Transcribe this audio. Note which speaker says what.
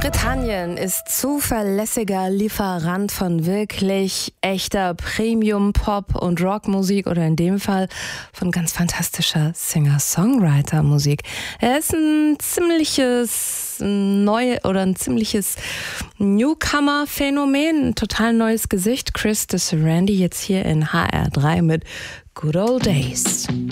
Speaker 1: Großbritannien ist zuverlässiger Lieferant von wirklich echter Premium-Pop- und Rockmusik oder in dem Fall von ganz fantastischer Singer-Songwriter-Musik. Er ist ein ziemliches Newcomer-Phänomen, ein total neues Gesicht. Chris de Sarandie jetzt hier in HR3 mit Good Old Days.